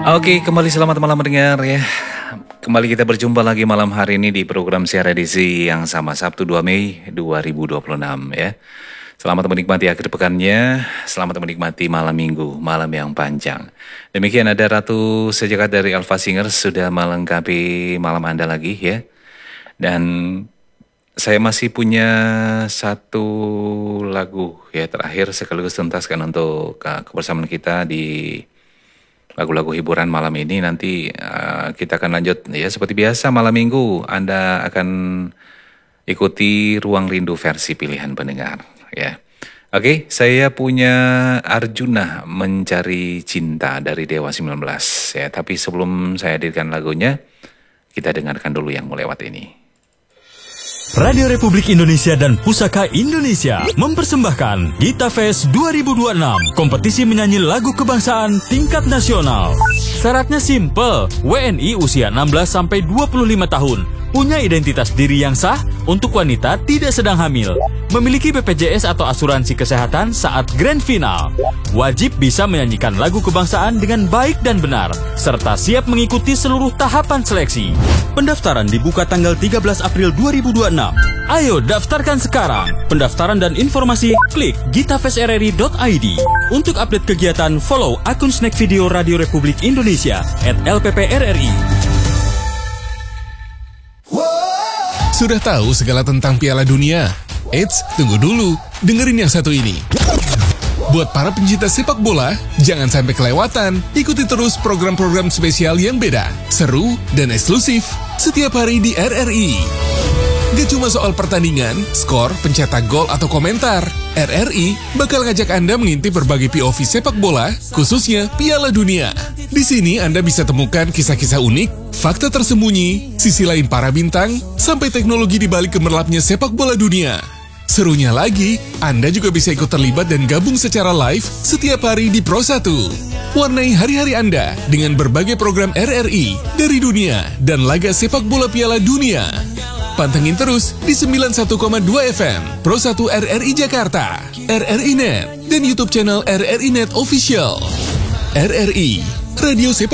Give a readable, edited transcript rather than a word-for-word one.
Oke, kembali selamat malam mendengar ya. Kembali kita berjumpa lagi malam hari ini di program siar edisi yang sama Sabtu 2 Mei 2026 ya. Selamat menikmati akhir pekannya, selamat menikmati malam minggu, malam yang panjang. Demikian ada Ratu Sejagat dari Alpha Singers sudah melengkapi malam Anda lagi ya. Dan saya masih punya satu lagu ya terakhir sekaligus tuntaskan untuk kebersamaan kita di lagu-lagu hiburan malam ini. Nanti kita akan lanjut ya seperti biasa malam minggu Anda akan ikuti Ruang Rindu versi pilihan pendengar ya. Oke, saya punya Arjuna Mencari Cinta dari Dewa 19 ya. Tapi sebelum saya hadirkan lagunya, kita dengarkan dulu yang mau lewat ini. Radio Republik Indonesia dan Pusaka Indonesia mempersembahkan Gita Fest 2026, kompetisi menyanyi lagu kebangsaan tingkat nasional. Syaratnya simple, WNI usia 16-25 tahun, punya identitas diri yang sah, untuk wanita tidak sedang hamil, memiliki BPJS atau asuransi kesehatan saat grand final, wajib bisa menyanyikan lagu kebangsaan dengan baik dan benar, serta siap mengikuti seluruh tahapan seleksi. Pendaftaran dibuka tanggal 13 April 2026. Ayo daftarkan sekarang. Pendaftaran dan informasi klik gitafestrri.id. Untuk update kegiatan, follow akun Snack Video Radio Republik Indonesia @LPPRRI. Sudah tahu segala tentang Piala Dunia? Eits, tunggu dulu. Dengerin yang satu ini. Buat para pencinta sepak bola, jangan sampai kelewatan. Ikuti terus program-program spesial yang beda, seru, dan eksklusif setiap hari di RRI. Gak cuma soal pertandingan, skor, pencetak gol, atau komentar. RRI bakal ngajak Anda mengintip berbagai POV sepak bola, khususnya Piala Dunia. Di sini Anda bisa temukan kisah-kisah unik, fakta tersembunyi, sisi lain para bintang, sampai teknologi di balik gemerlapnya sepak bola dunia. Serunya lagi, Anda juga bisa ikut terlibat dan gabung secara live setiap hari di Pro 1. Warnai hari-hari Anda dengan berbagai program RRI dari dunia dan laga sepak bola Piala Dunia. Pantengin terus di 91,2 FM, Pro 1 RRI Jakarta, RRI Net, dan YouTube channel RRI Net Official. RRI, Radio Sepak